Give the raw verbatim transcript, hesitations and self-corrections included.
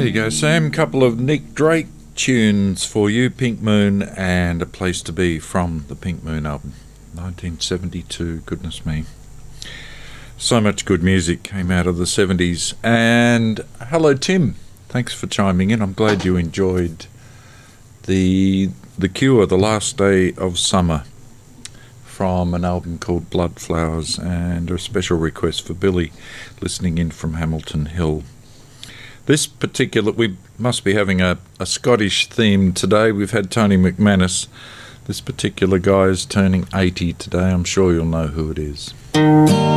There you go, Sam. Couple of Nick Drake tunes for you, Pink Moon and A Place to Be from the Pink Moon album, nineteen seventy-two. Goodness me. So much good music came out of the seventies. And hello, Tim. Thanks for chiming in. I'm glad you enjoyed the The Cure, The Last Day of Summer, from an album called Blood Flowers, and a special request for Billy listening in from Hamilton Hill. This particular, we must be having a, a Scottish theme today. We've had Tony McManus. This particular guy is turning eighty today. I'm sure you'll know who it is.